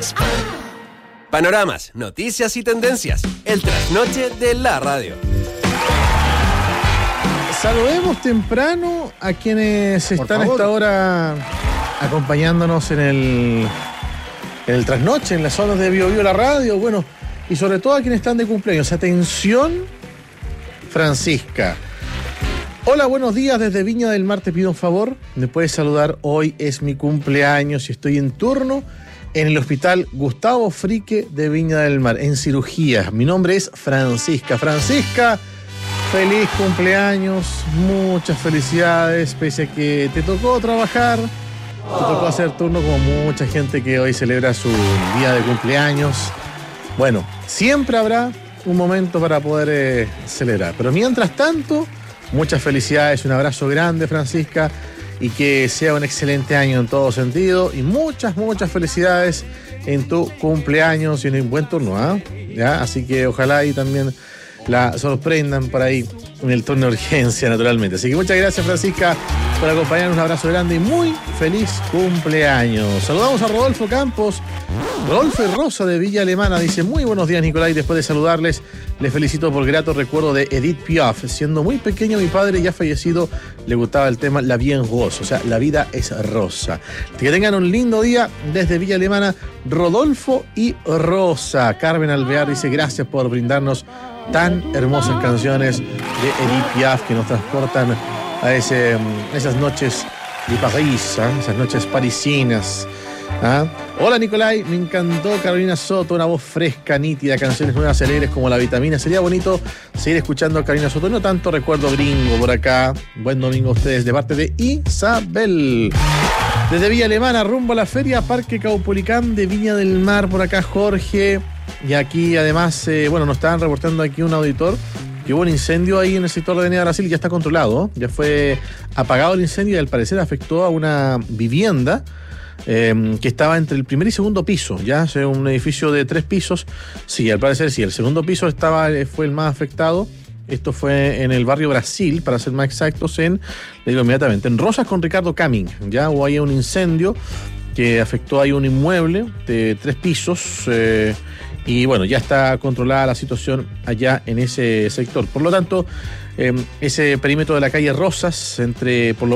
Panoramas, noticias y tendencias. El trasnoche de la radio. Saludemos temprano a quienes están a esta hora acompañándonos en el trasnoche, en las zonas de Bio Bio la radio. Bueno, y sobre todo a quienes están de cumpleaños. Atención, Francisca. Hola, buenos días desde Viña del Mar. Te pido un favor, me puedes saludar. Hoy es mi cumpleaños y estoy en turno en el hospital Gustavo Frique de Viña del Mar, en cirugía. Mi nombre es Francisca. Francisca, feliz cumpleaños, muchas felicidades, pese a que te tocó trabajar, te tocó hacer turno como mucha gente que hoy celebra su día de cumpleaños. Bueno, siempre habrá un momento para poder celebrar, pero mientras tanto, muchas felicidades, un abrazo grande, Francisca, y que sea un excelente año en todo sentido, y muchas felicidades en tu cumpleaños y en un buen turno, ¿ya? Así que ojalá y también la sorprendan por ahí en el turno de urgencia, naturalmente. Así que muchas gracias, Francisca, por acompañarnos. Un abrazo grande y muy feliz cumpleaños. Saludamos a Rodolfo Campos. Rodolfo y Rosa de Villa Alemana dice: muy buenos días, Nicolás. Después de saludarles, les felicito por grato recuerdo de Edith Piaf. Siendo muy pequeño, mi padre, ya fallecido, le gustaba el tema La Vie en Rose, o sea, la vida es rosa. Que tengan un lindo día desde Villa Alemana, Rodolfo y Rosa. Carmen Alvear dice: gracias por brindarnos tan hermosas canciones de Edith Piaf que nos transportan a esas noches de París, esas noches parisinas. Hola, Nicolai, me encantó Carolina Soto, una voz fresca, nítida, canciones nuevas, alegres como La Vitamina. Sería bonito seguir escuchando a Carolina Soto, no tanto recuerdo gringo por acá. Buen domingo a ustedes, de parte de Isabel. Desde Villa Alemana, rumbo a la feria Parque Caupolicán de Viña del Mar, por acá Jorge. Y aquí además, nos estaban reportando aquí un auditor que hubo un incendio ahí en el sector de Avenida Brasil, ya está controlado, ya fue apagado el incendio y al parecer afectó a una vivienda que estaba entre el primer y segundo piso, ya, o un edificio de 3 pisos. Sí, al parecer sí, el segundo piso fue el más afectado. Esto fue en el barrio Brasil, para ser más exactos, le digo inmediatamente, en Rosas con Ricardo Camin, ya hubo ahí un incendio que afectó ahí un inmueble de 3 pisos, y bueno, ya está controlada la situación allá en ese sector. Por lo tanto, ese perímetro de la calle Rosas, por lo